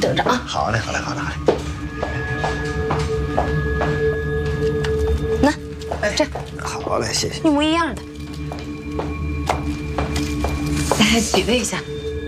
等着啊。 好嘞，好嘞，好嘞，好嘞。 那，这好嘞，谢谢。 一模一样的。来比对一下。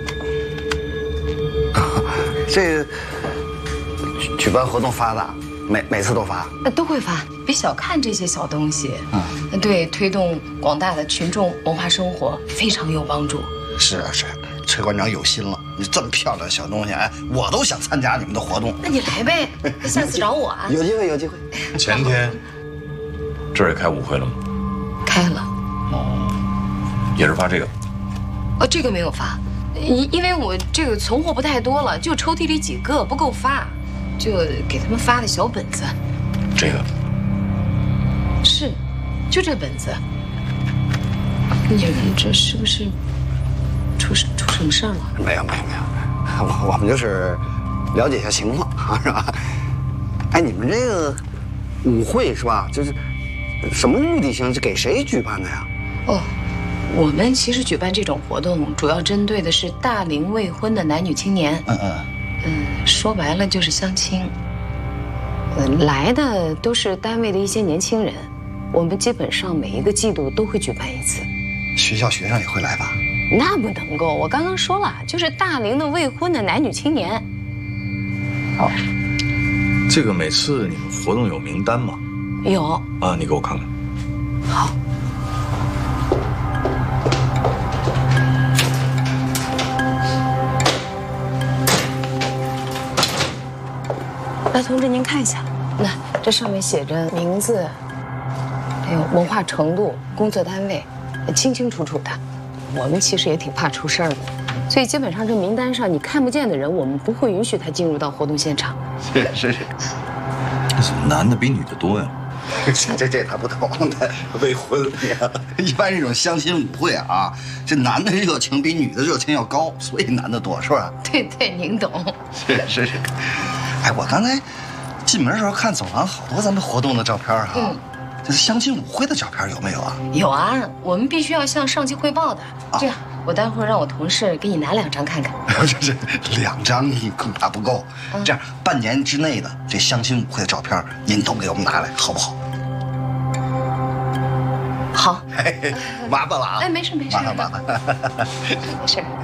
这个举办活动发的，每次都发。 都会发，别小看这些小东西。对推动广大的群众文化生活非常有帮助。 是啊，是。崔馆长有心了，你这么漂亮的小东西，哎，我都想参加你们的活动。 那你来呗，下次找我啊。 有机会，有机会。 前天这儿也开舞会了吗？ 开了。 哦，也是发这个。 哦，这个没有发，因为我这个存货不太多了，就抽屉里几个不够发，就给他们发的小本子。 这个是，就这本子。你们这是不是出什么事儿了？ 没有，我们就是了解一下情况啊，是吧？哎，你们这个舞会是吧？就是什么目的性？是给谁举办的呀？ 哦，我们其实举办这种活动，主要针对的是大龄未婚的男女青年。说白了就是相亲。来的都是单位的一些年轻人，我们基本上每一个季度都会举办一次。 学校学生也会来吧？ 那不能够，我刚刚说了，就是大龄的未婚的男女青年。 好，这个每次你们活动有名单吗？ 有啊，你给我看看。 好。来，同志您看一下，那这上面写着名字，还有文化程度、工作单位，清清楚楚的。我们其实也挺怕出事儿的，所以基本上这名单上你看不见的人，我们不会允许他进入到活动现场。 是。 那怎么男的比女的多呀？ 这他不懂的，未婚呀。一般这种相亲舞会啊，这男的热情比女的热情要高，所以男的多，是吧？ 对，您懂。 是。哎，我刚才进门的时候看走廊好多咱们活动的照片哈。这相亲舞会的照片有没有啊？ 有啊，我们必须要向上级汇报的。这样，我待会儿让我同事给你拿2张看看。 这2张恐怕不够。这样，半年之内的这相亲舞会的照片，您都给我们拿来，好不好？ 好。 麻烦了啊！ 哎，没事。 麻烦。 没事。